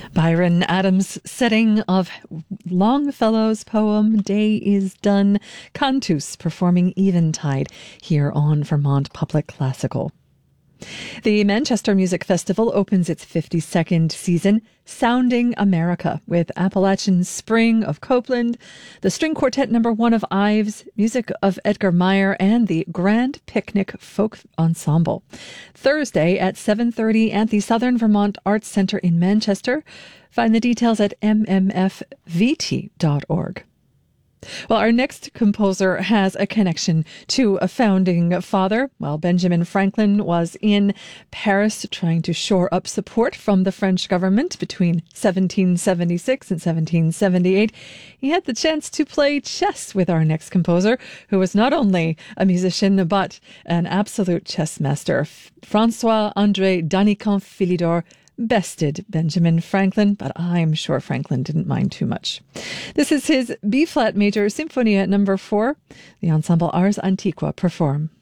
Byron Adams' setting of Longfellow's poem Day is Done, Cantus performing Eventide here on Vermont Public Classical. The Manchester Music Festival opens its 52nd season, Sounding America, with Appalachian Spring of Copeland, the String Quartet No. 1 of Ives, music of Edgar Meyer, and the Grand Picnic Folk Ensemble. Thursday at 7:30 at the Southern Vermont Arts Centre in Manchester. Find the details at mmfvt.org. Well, our next composer has a connection to a founding father. While Benjamin Franklin was in Paris trying to shore up support from the French government between 1776 and 1778, he had the chance to play chess with our next composer, who was not only a musician, but an absolute chess master. François-André Danican-Philidor bested Benjamin Franklin, but I'm sure Franklin didn't mind too much. This is his B-flat major Symphonia No. 4. The ensemble Ars Antiqua perform.